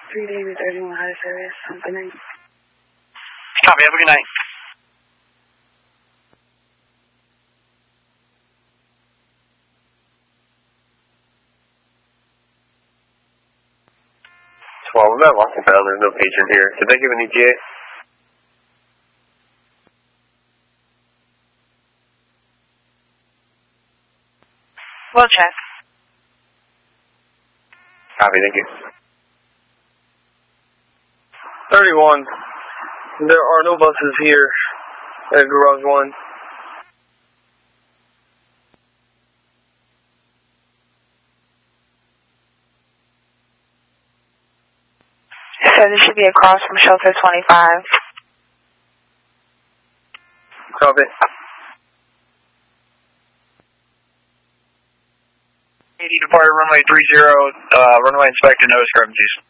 331 high service. Good night. Copy, have a good night. We're not lost and found. There's no patient here. Did they give an ETA? We'll check. Copy, thank you. 31. There are no buses here at Garage 1. So this should be across from shelter 25. Copy. 80 departed runway 30, runway inspector, no discrepancies.